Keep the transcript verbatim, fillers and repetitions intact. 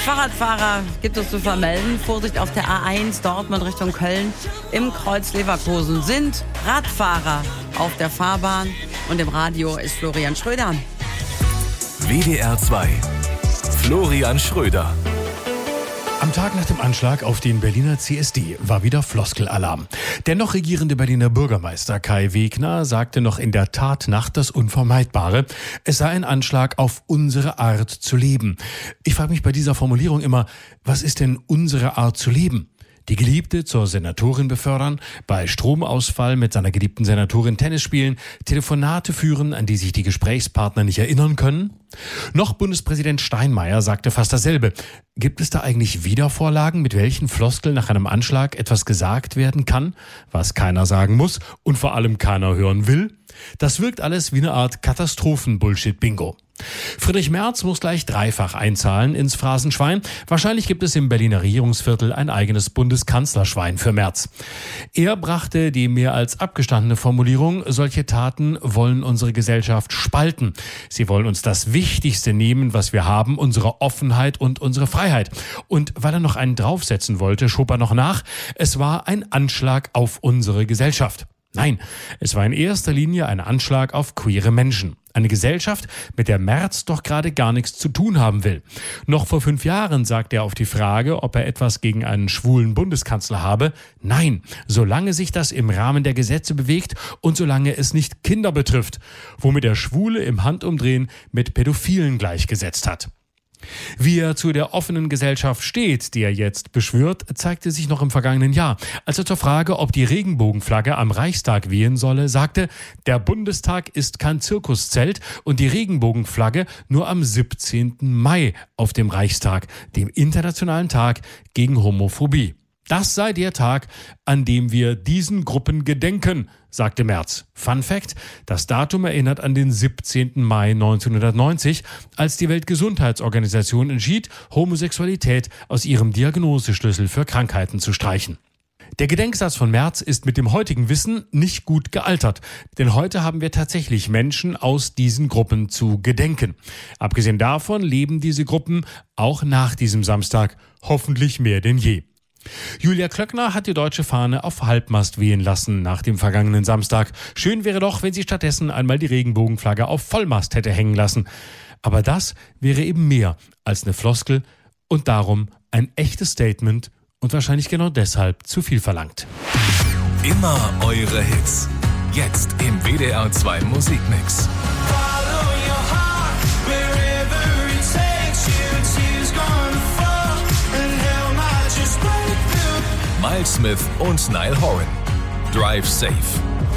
Fahrradfahrer gibt es zu vermelden. Vorsicht auf der A eins, Dortmund Richtung Köln. Im Kreuz Leverkusen sind Radfahrer auf der Fahrbahn. Und im Radio ist Florian Schröder. W D R zwei. Florian Schröder. Am Tag nach dem Anschlag auf den Berliner C S D war wieder Floskelalarm. Der noch regierende Berliner Bürgermeister Kai Wegner sagte noch in der Tatnacht das Unvermeidbare. Es sei ein Anschlag auf unsere Art zu leben. Ich frage mich bei dieser Formulierung immer, was ist denn unsere Art zu leben? Die Geliebte zur Senatorin befördern, bei Stromausfall mit seiner geliebten Senatorin Tennis spielen, Telefonate führen, an die sich die Gesprächspartner nicht erinnern können? Noch Bundespräsident Steinmeier sagte fast dasselbe. Gibt es da eigentlich Wiedervorlagen, mit welchen Floskeln nach einem Anschlag etwas gesagt werden kann, was keiner sagen muss und vor allem keiner hören will? Das wirkt alles wie eine Art Katastrophen-Bullshit-Bingo. Friedrich Merz muss gleich dreifach einzahlen ins Phrasenschwein. Wahrscheinlich gibt es im Berliner Regierungsviertel ein eigenes Bundeskanzlerschwein für Merz. Er brachte die mehr als abgestandene Formulierung, solche Taten wollen unsere Gesellschaft spalten. Sie wollen uns das Wichtigste nehmen, was wir haben, unsere Offenheit und unsere Freiheit. Und weil er noch einen draufsetzen wollte, schob er noch nach, es war ein Anschlag auf unsere Gesellschaft. Nein, es war in erster Linie ein Anschlag auf queere Menschen. Eine Gesellschaft, mit der Merz doch gerade gar nichts zu tun haben will. Noch vor fünf Jahren sagte er auf die Frage, ob er etwas gegen einen schwulen Bundeskanzler habe, nein, solange sich das im Rahmen der Gesetze bewegt und solange es nicht Kinder betrifft, womit er Schwule im Handumdrehen mit Pädophilen gleichgesetzt hat. Wie er zu der offenen Gesellschaft steht, die er jetzt beschwört, zeigte sich noch im vergangenen Jahr. Als er zur Frage, ob die Regenbogenflagge am Reichstag wehen solle, sagte, der Bundestag ist kein Zirkuszelt und die Regenbogenflagge nur am siebzehnten Mai auf dem Reichstag, dem Internationalen Tag gegen Homophobie. Das sei der Tag, an dem wir diesen Gruppen gedenken, sagte Merz. Fun Fact, das Datum erinnert an den siebzehnten Mai neunzehnhundertneunzig, als die Weltgesundheitsorganisation entschied, Homosexualität aus ihrem Diagnoseschlüssel für Krankheiten zu streichen. Der Gedenksatz von Merz ist mit dem heutigen Wissen nicht gut gealtert, denn heute haben wir tatsächlich Menschen aus diesen Gruppen zu gedenken. Abgesehen davon leben diese Gruppen auch nach diesem Samstag hoffentlich mehr denn je. Julia Klöckner hat die deutsche Fahne auf Halbmast wehen lassen nach dem vergangenen Samstag. Schön wäre doch, wenn sie stattdessen einmal die Regenbogenflagge auf Vollmast hätte hängen lassen. Aber das wäre eben mehr als eine Floskel und darum ein echtes Statement und wahrscheinlich genau deshalb zu viel verlangt. Immer eure Hits. Jetzt im W D R zwei Musikmix. Miles Smith und Niall Horan. Drive Safe.